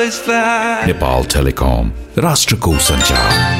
Nepal telecom, राष्ट्रको सञ्चार.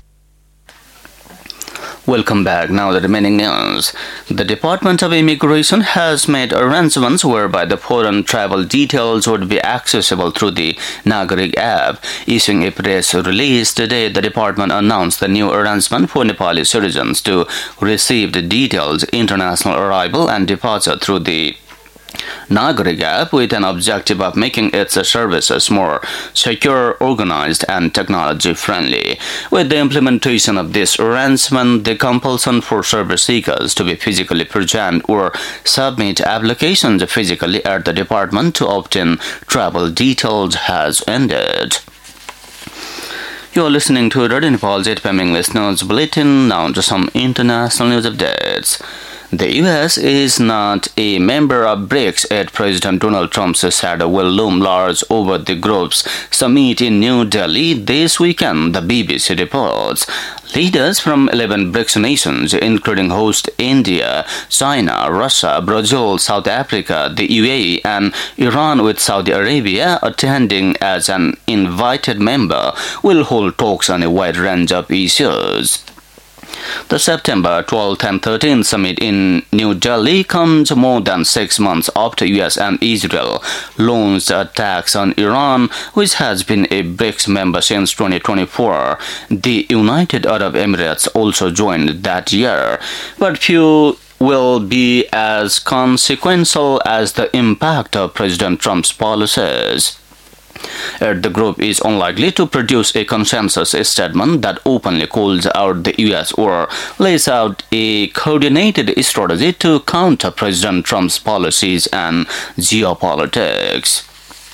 Welcome back. Now the remaining news. The Department of Immigration has made arrangements whereby the foreign travel details would be accessible through the Nagarik app. Issuing a press release today, the department announced the new arrangement for Nepali citizens to receive the details, international arrival and departure through the Nagarik app, with an objective of making its services more secure, organized and technology-friendly. With the implementation of this arrangement, the compulsion for service seekers to be physically present or submit applications physically at the department to obtain travel details has ended. You are listening to Radio Nepal's 8 p.m. English News Bulletin. Now to some international news updates. The U.S. is not a member of BRICS, yet President Donald Trump's shadow will loom large over the group's summit in New Delhi this weekend, the BBC reports. Leaders from 11 BRICS nations, including host India, China, Russia, Brazil, South Africa, the UAE, and Iran, with Saudi Arabia attending as an invited member, will hold talks on a wide range of issues. The September 12th and 13th summit in New Delhi comes more than 6 months after US and Israel launched attacks on Iran, which has been a BRICS member since 2024. The United Arab Emirates also joined that year, but few will be as consequential as the impact of President Trump's policies. The group is unlikely to produce a consensus statement that openly calls out the U.S. or lays out a coordinated strategy to counter President Trump's policies and geopolitics.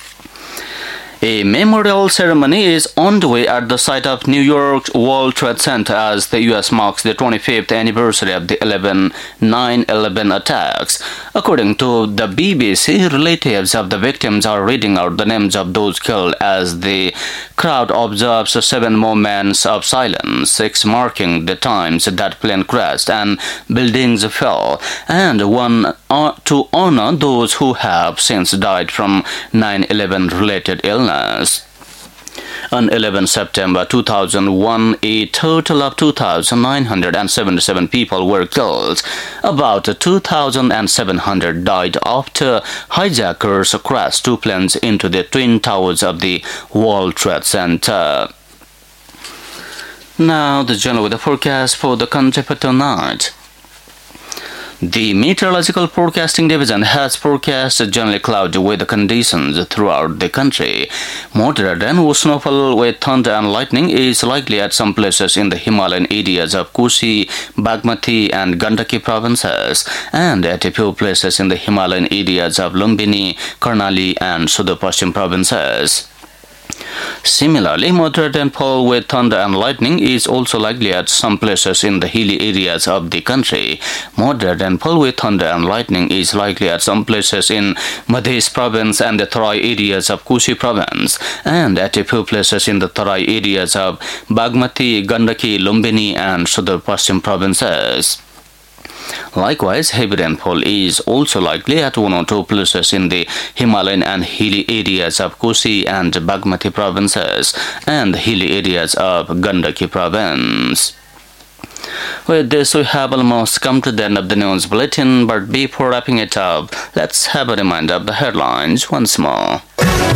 A memorial ceremony is underway at the site of New York's World Trade Center as the U.S. marks the 25th anniversary of the 9/11 attacks. According to the BBC, relatives of the victims are reading out the names of those killed as the crowd observes 7 moments of silence, 6 marking the times that plane crashed and buildings fell, and 1 to honor those who have since died from 9/11 related illness. On 11 September 2001, a total of 2,977 people were killed. About 2,700 died after hijackers crashed 2 planes into the twin towers of the World Trade Center. Now, the general weather forecast for the country for tonight. The Meteorological Forecasting Division has forecast generally cloudy weather conditions throughout the country. Moderate and snowfall with thunder and lightning is likely at some places in the Himalayan areas of Kushi, Bagmati and Gandaki provinces, and at a few places in the Himalayan areas of Lumbini, Karnali and Sudurpashchim provinces. Similarly, moderate rainfall with thunder and lightning is also likely at some places in the hilly areas of the country. Moderate rainfall with thunder and lightning is likely at some places in Madhya province and the Tarai areas of Kushi province, and at a few places in the Tarai areas of Bagmati, Gandaki, Lumbini and Sudurpashchim provinces. Likewise, heavy rainfall is also likely at 1 or 2 places in the Himalayan and hilly areas of Kushi and Bagmati provinces and the hilly areas of Gandaki province. With this, we have almost come to the end of the news bulletin, but before wrapping it up, let's have a reminder of the headlines once more.